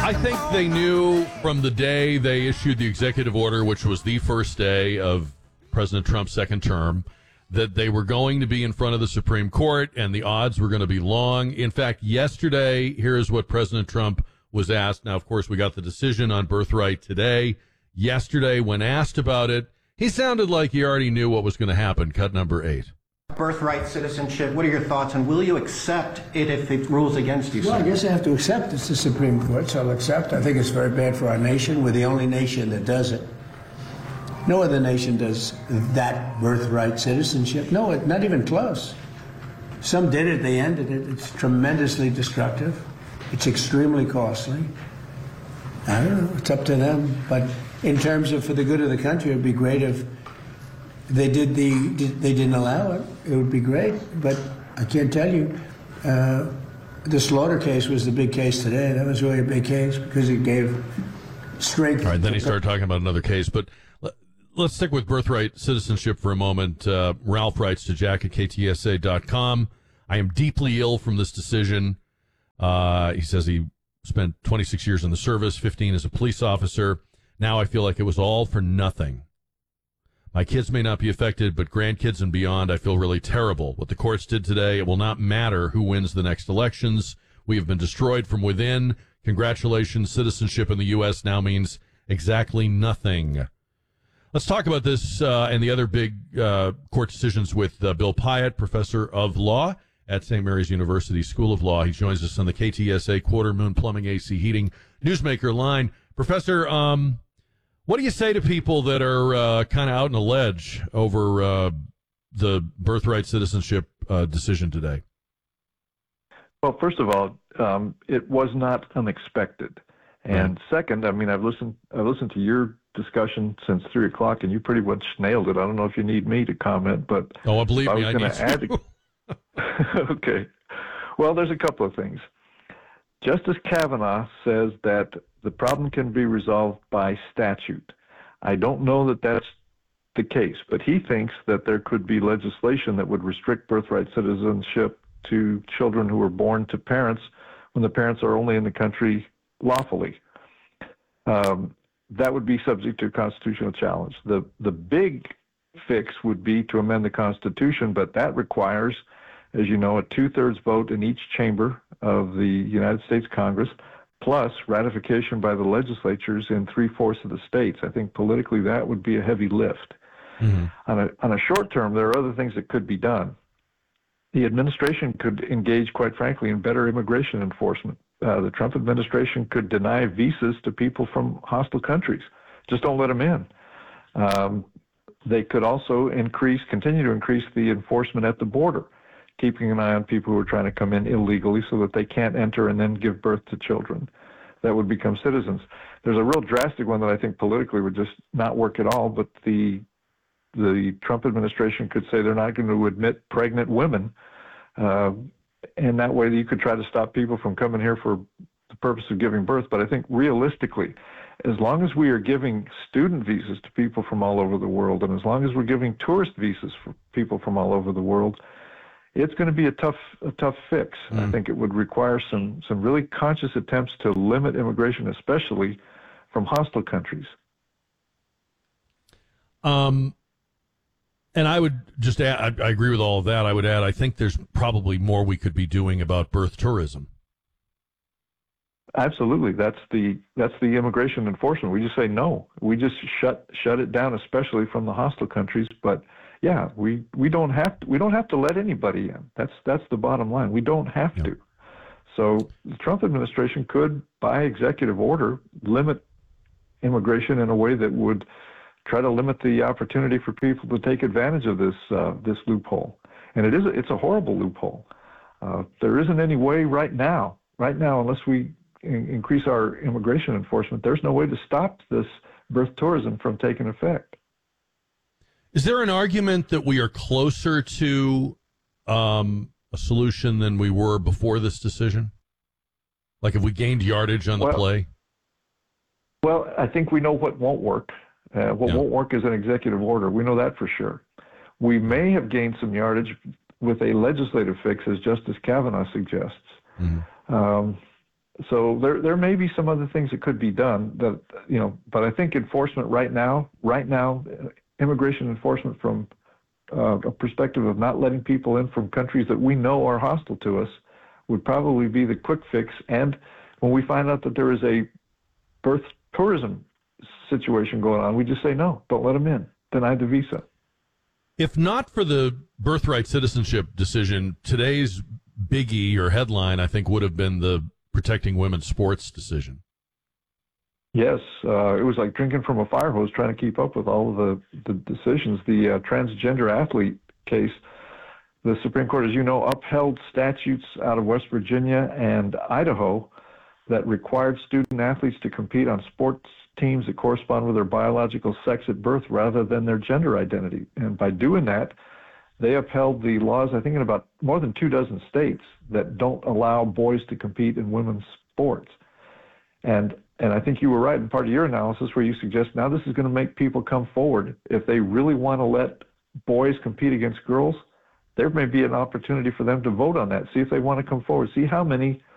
I think they knew from the day they issued the executive order, which was the first day of President Trump's second term, that they were going to be in front of the Supreme Court and the odds were going to be long. In fact, yesterday, here's what President Trump was asked. Now, of course, we got the decision on birthright today. Yesterday, when asked about it, he sounded like he already knew what was going to happen. Cut number 8. Birthright citizenship, what are your thoughts, and will you accept it if it rules against you? Well, I guess I have to accept it's the Supreme Court, so I'll accept. I think it's very bad for our nation. We're the only nation that does it. No other nation does that birthright citizenship. No, not even close. Some did it, they ended it. It's tremendously destructive. It's extremely costly. I don't know, it's up to them. But in terms of for the good of the country, it would be great if they didn't allow it. It would be great, but I can't tell you. The Slaughter case was the big case today. That was really a big case because it gave strength. All right, then he started talking about another case, but let's stick with birthright citizenship for a moment. Ralph writes to Jack at KTSA.com. I am deeply ill from this decision. He says he spent 26 years in the service, 15 as a police officer. Now I feel like it was all for nothing. My kids may not be affected, but grandkids and beyond, I feel really terrible. What the courts did today, it will not matter who wins the next elections. We have been destroyed from within. Congratulations, citizenship in the U.S. now means exactly nothing. Let's talk about this and the other big court decisions with Bill Pyatt, professor of law at St. Mary's University School of Law. He joins us on the KTSA Quarter Moon Plumbing, AC Heating Newsmaker line. Professor, what do you say to people that are kind of out on a ledge over the birthright citizenship decision today? Well, first of all, it was not unexpected. And second, I mean, I've listened to your discussion since 3 o'clock, and you pretty much nailed it. I don't know if you need me to comment, but I believe me, I need to. Okay. Well, there's a couple of things. Justice Kavanaugh says that the problem can be resolved by statute. I don't know that that's the case, but he thinks that there could be legislation that would restrict birthright citizenship to children who were born to parents when the parents are only in the country lawfully. That would be subject to a constitutional challenge. The big fix would be to amend the Constitution, but that requires, as you know, a 2/3 vote in each chamber of the United States Congress, plus ratification by the legislatures in 3/4 of the states. I think politically that would be a heavy lift. Mm-hmm. On a short term, there are other things that could be done. The administration could engage, quite frankly, in better immigration enforcement. The Trump administration could deny visas to people from hostile countries. Just don't let them in. They could also continue to increase the enforcement at the border, keeping an eye on people who are trying to come in illegally so that they can't enter and then give birth to children that would become citizens. There's a real drastic one that I think politically would just not work at all, but the Trump administration could say they're not going to admit pregnant women, and that way you could try to stop people from coming here for the purpose of giving birth. But I think realistically, as long as we are giving student visas to people from all over the world, and as long as we're giving tourist visas for people from all over the world, it's going to be a tough fix. I think it would require some really conscious attempts to limit immigration, especially from hostile countries. And I would just add, I agree with all of that. I would add, I think there's probably more we could be doing about birth tourism. Absolutely. That's the immigration enforcement. We just say no. We just shut it down, especially from the hostile countries. But yeah, we don't have to let anybody in. That's the bottom line. We don't have to. So the Trump administration could, by executive order, limit immigration in a way that would try to limit the opportunity for people to take advantage of this loophole. And it's a horrible loophole. There isn't any way right now, unless we increase our immigration enforcement, there's no way to stop this birth tourism from taking effect. Is there an argument that we are closer to a solution than we were before this decision? Like if we gained yardage on the play? Well, I think we know what won't work. What won't work is an executive order. We know that for sure. We may have gained some yardage with a legislative fix, as Justice Kavanaugh suggests. Mm-hmm. So there may be some other things that could be done that, but I think enforcement right now, immigration enforcement from a perspective of not letting people in from countries that we know are hostile to us would probably be the quick fix. And when we find out that there is a birth tourism situation going on, we just say, no, don't let them in, deny the visa. If not for the birthright citizenship decision, today's biggie or headline, I think, would have been the protecting women's sports decision. Yes, it was like drinking from a fire hose trying to keep up with all of the decisions. The transgender athlete case, the Supreme Court, as you know, upheld statutes out of West Virginia and Idaho that required student athletes to compete on sports teams that correspond with their biological sex at birth rather than their gender identity. And by doing that, they upheld the laws, I think, in about more than 24 states that don't allow boys to compete in women's sports. And I think you were right in part of your analysis where you suggest now this is going to make people come forward. If they really want to let boys compete against girls, there may be an opportunity for them to vote on that. See if they want to come forward. See how many